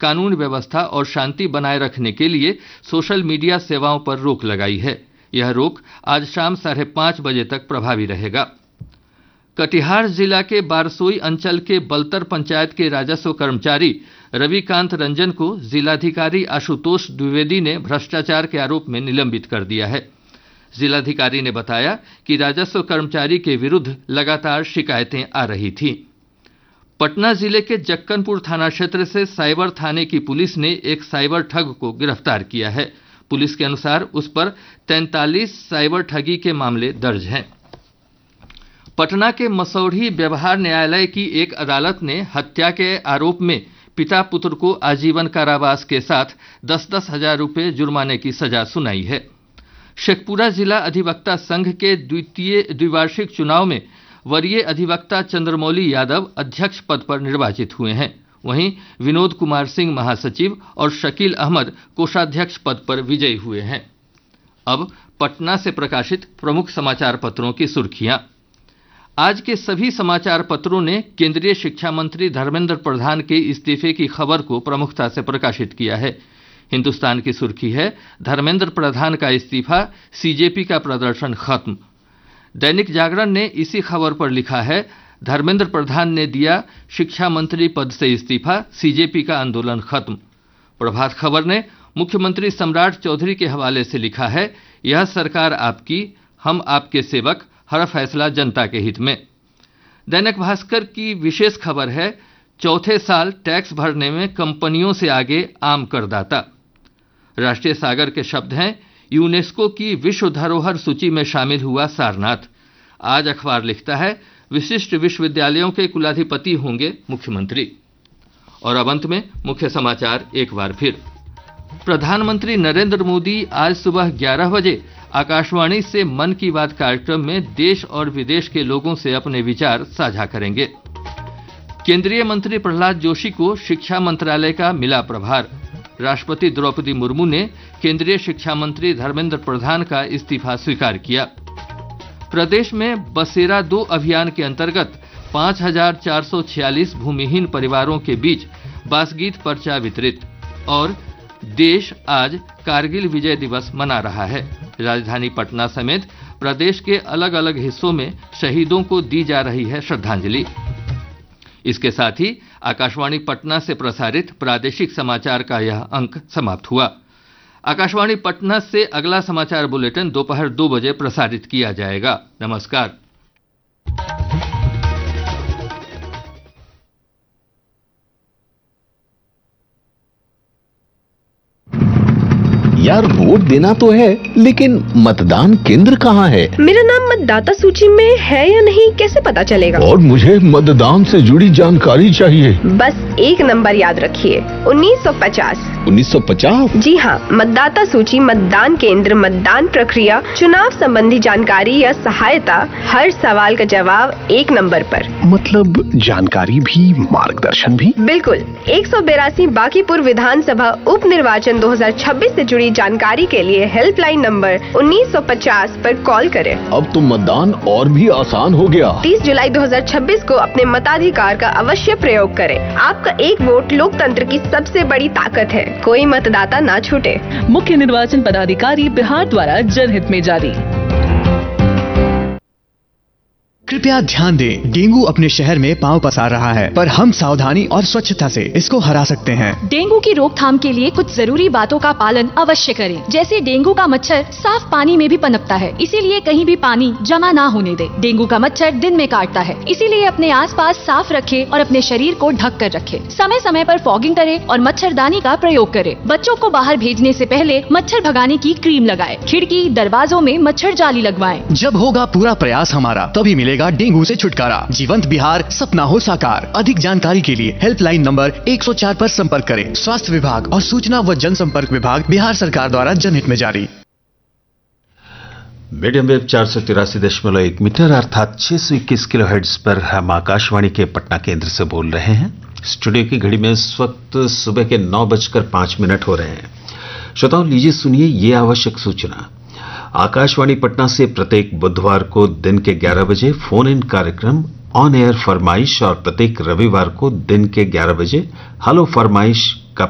कानून व्यवस्था और शांति बनाए रखने के लिए सोशल मीडिया सेवाओं पर रोक लगाई है। यह रोक आज शाम 5:30 बजे तक प्रभावी रहेगा। कटिहार जिला के बारसोई अंचल के बलतर पंचायत के राजस्व कर्मचारी रविकांत रंजन को जिलाधिकारी आशुतोष द्विवेदी ने भ्रष्टाचार के आरोप में निलंबित कर दिया है। जिलाधिकारी ने बताया कि राजस्व कर्मचारी के विरुद्ध लगातार शिकायतें आ रही थीं। पटना जिले के जक्कनपुर थाना क्षेत्र से साइबर थाने की पुलिस ने एक साइबर ठग को गिरफ्तार किया है। पुलिस के अनुसार उस पर 43 साइबर ठगी के मामले दर्ज हैं। पटना के मसौढ़ी व्यवहार न्यायालय की एक अदालत ने हत्या के आरोप में पिता पुत्र को आजीवन कारावास के साथ 10-10 हजार रुपये जुर्माने की सजा सुनाई है। शेखपुरा जिला अधिवक्ता संघ के द्विवार्षिक चुनाव में वरीय अधिवक्ता चंद्रमौली यादव अध्यक्ष पद पर निर्वाचित हुए हैं। वहीं विनोद कुमार सिंह महासचिव और शकील अहमद कोषाध्यक्ष पद पर विजयी हुए हैं। अब पटना से प्रकाशित प्रमुख समाचार पत्रों की सुर्खियां। आज के सभी समाचार पत्रों ने केंद्रीय शिक्षा मंत्री धर्मेंद्र प्रधान के इस्तीफे की खबर को प्रमुखता से प्रकाशित किया है। हिंदुस्तान की सुर्खी है, धर्मेंद्र प्रधान का इस्तीफा, सीजेपी का प्रदर्शन खत्म। दैनिक जागरण ने इसी खबर पर लिखा है, धर्मेंद्र प्रधान ने दिया शिक्षा मंत्री पद से इस्तीफा, सीजेपी का आंदोलन खत्म। प्रभात खबर ने मुख्यमंत्री सम्राट चौधरी के हवाले से लिखा है, यह सरकार आपकी, हम आपके सेवक, हर फैसला जनता के हित में। दैनिक भास्कर की विशेष खबर है, चौथे साल टैक्स भरने में कंपनियों से आगे आम करदाता। राष्ट्रीय सागर के शब्द हैं, यूनेस्को की विश्व धरोहर सूची में शामिल हुआ सारनाथ। आज अखबार लिखता है, विशिष्ट विश्वविद्यालयों के कुलाधिपति होंगे मुख्यमंत्री। और अब अंत में मुख्य समाचार एक बार फिर। प्रधानमंत्री नरेंद्र मोदी आज सुबह 11 बजे आकाशवाणी से मन की बात कार्यक्रम में देश और विदेश के लोगों से अपने विचार साझा करेंगे। केंद्रीय मंत्री प्रहलाद जोशी को शिक्षा मंत्रालय का मिला प्रभार। राष्ट्रपति द्रौपदी मुर्मू ने केंद्रीय शिक्षा मंत्री धर्मेंद्र प्रधान का इस्तीफा स्वीकार किया। प्रदेश में बसेरा 2 अभियान के अंतर्गत 5446 भूमिहीन परिवारों के बीच बासगीत पर्चा वितरित। और देश आज कारगिल विजय दिवस मना रहा है। राजधानी पटना समेत प्रदेश के अलग अलग हिस्सों में शहीदों को दी जा रही है श्रद्धांजलि। इसके साथ ही आकाशवाणी पटना से प्रसारित प्रादेशिक समाचार का यह अंक समाप्त हुआ। आकाशवाणी पटना से अगला समाचार बुलेटिन दोपहर 2 बजे प्रसारित किया जाएगा। नमस्कार। यार वोट देना तो है, लेकिन मतदान केंद्र कहाँ है? मेरा नाम मतदाता सूची में है या नहीं कैसे पता चलेगा? और मुझे मतदान से जुड़ी जानकारी चाहिए। बस एक नंबर याद रखिए, 1950। 1950? जी हाँ, मतदाता सूची, मतदान केंद्र, मतदान प्रक्रिया, चुनाव संबंधी जानकारी या सहायता, हर सवाल का जवाब एक नंबर पर। मतलब जानकारी भी, मार्गदर्शन भी? बिल्कुल। 182 बांकीपुर विधानसभा उप निर्वाचन 2026 से जुड़ी जानकारी के लिए हेल्पलाइन नंबर 1950 पर कॉल करें। अब तो मतदान और भी आसान हो गया। 30 जुलाई 2026 को अपने मताधिकार का अवश्य प्रयोग करें। आपका एक वोट लोकतंत्र की सबसे बड़ी ताकत है। कोई मतदाता ना छूटे। मुख्य निर्वाचन पदाधिकारी बिहार द्वारा जनहित में जारी। कृपया ध्यान दें, डेंगू अपने शहर में पांव पसार रहा है, पर हम सावधानी और स्वच्छता से इसको हरा सकते हैं। डेंगू की रोकथाम के लिए कुछ जरूरी बातों का पालन अवश्य करें, जैसे डेंगू का मच्छर साफ पानी में भी पनपता है, इसीलिए कहीं भी पानी जमा ना होने दे। डेंगू का मच्छर दिन में काटता है, इसीलिए अपने आसपास साफ रखें और अपने शरीर को ढक कर रखें। समय समय पर फॉगिंग करें और मच्छरदानी का प्रयोग करें। बच्चों को बाहर भेजने से पहले मच्छर भगाने की क्रीम लगाएं। खिड़की दरवाजों में मच्छर जाली लगवाएं। जब होगा पूरा प्रयास हमारा, तभी मिलेगा डेंगू से छुटकारा। जीवंत बिहार, सपना हो साकार। अधिक जानकारी के लिए हेल्पलाइन नंबर 104 पर संपर्क करें। स्वास्थ्य विभाग और सूचना व जनसंपर्क विभाग, बिहार सरकार द्वारा जनहित में जारी। मीडियम वेव 483.1 मीटर अर्थात 621 किलोहर्ट्ज पर हम आकाशवाणी के पटना केंद्र से बोल रहे हैं। स्टूडियो की घड़ी में इस वक्त सुबह के 9:05 हो रहे हैं। श्रोताओं, लीजिए सुनिए ये आवश्यक सूचना। आकाशवाणी पटना से प्रत्येक बुधवार को दिन के 11 बजे फोन इन कार्यक्रम ऑन एयर फरमाइश और प्रत्येक रविवार को दिन के 11 बजे हेलो फरमाइश